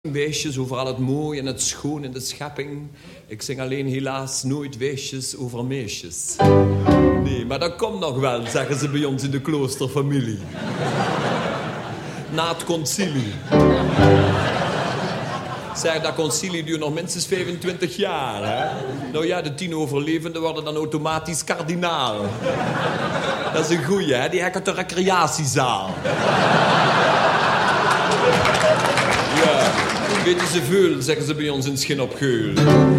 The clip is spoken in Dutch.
Weesjes over al het mooie en het schoon in de schepping. Ik zing alleen helaas nooit weesjes over meisjes. Nee, maar dat komt nog wel, zeggen ze bij ons in de kloosterfamilie. Na het concilie. Zeg, dat concilie duurt nog minstens 25 jaar, hè? Nou ja, de 10 overlevenden worden dan automatisch kardinaal. Dat is een goeie, hè? Die hekken de recreatiezaal. Ja, weten ze veel, zeggen ze bij ons in Schin op Geul.